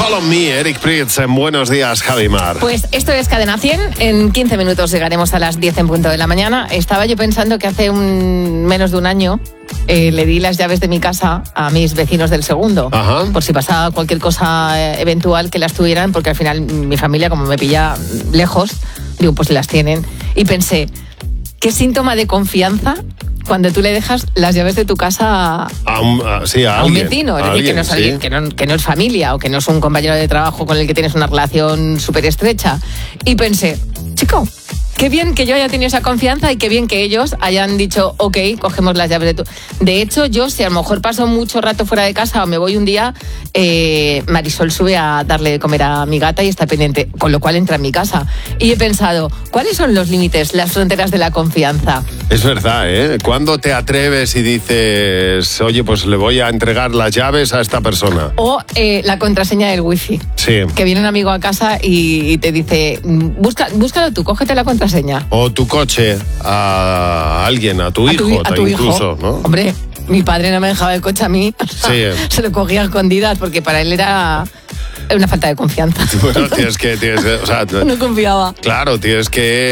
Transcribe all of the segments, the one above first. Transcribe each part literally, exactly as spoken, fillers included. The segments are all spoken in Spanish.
Call on Me, Eric Prydz, en Buenos Días, Javi Mar. Pues esto es Cadena cien, en quince minutos llegaremos a las diez en punto de la mañana. Estaba yo pensando que hace un menos de un año eh, le di las llaves de mi casa a mis vecinos del segundo. Ajá. Por si pasaba cualquier cosa eh, eventual que las tuvieran, porque al final mi familia, como me pilla lejos, digo, pues las tienen. Y pensé, ¿qué síntoma de confianza cuando tú le dejas las llaves de tu casa a, a, un, a, sí, a, a alguien, un vecino? Es a decir, alguien, que, no es alguien, sí. que, no, que no es familia o que no es un compañero de trabajo con el que tienes una relación súper estrecha. Y pensé, chico, qué bien que yo haya tenido esa confianza y qué bien que ellos hayan dicho, ok, cogemos las llaves de tu... De hecho, yo, si a lo mejor paso mucho rato fuera de casa o me voy un día, eh, Marisol sube a darle de comer a mi gata y está pendiente, con lo cual entra en mi casa. Y he pensado, ¿cuáles son los límites, las fronteras de la confianza? Es verdad, ¿eh? ¿Cuándo te atreves y dices, oye, pues le voy a entregar las llaves a esta persona? O eh, la contraseña del wifi. Sí. Que viene un amigo a casa y, y te dice, Busca, búscalo tú, cógete la contraseña. O tu coche a alguien, a tu a hijo, tu, a tu incluso, hijo. ¿no? Hombre, mi padre no me dejaba el coche a mí. Sí. Se lo cogía a escondidas porque para él era una falta de confianza. Bueno, tienes que, tienes que, o sea, no confiaba. Claro, tienes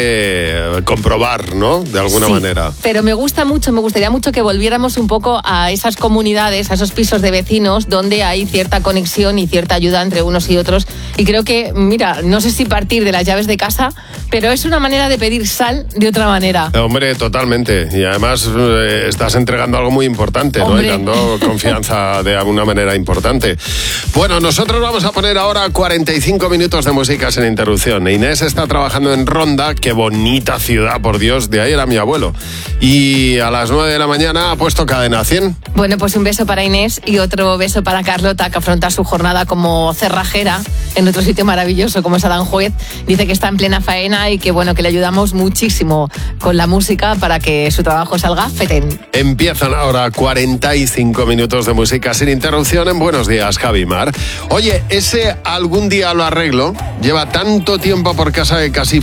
que comprobar, ¿no? De alguna sí, manera. Pero me gusta mucho, me gustaría mucho que volviéramos un poco a esas comunidades, a esos pisos de vecinos donde hay cierta conexión y cierta ayuda entre unos y otros. Y creo que, mira, no sé si partir de las llaves de casa, pero es una manera de pedir sal de otra manera. Hombre, totalmente. Y además eh, estás entregando algo muy importante, ¿no? Hombre. Y dando confianza de alguna manera importante. Bueno, nosotros vamos a poner ahora cuarenta y cinco minutos de música sin interrupción. Inés está trabajando en Ronda, qué bonita ciudad, por Dios, de ahí era mi abuelo. Y a las nueve de la mañana ha puesto Cadena cien. Bueno, pues un beso para Inés y otro beso para Carlota, que afronta su jornada como cerrajera en otro sitio maravilloso como es Aranjuez. Dice que está en plena faena y que bueno, que le ayudamos muchísimo con la música para que su trabajo salga fetén. Empiezan ahora cuarenta y cinco minutos de música sin interrupción en Buenos Días, Javi Mar. Oye, ese algún día lo arreglo lleva tanto tiempo por casa que casi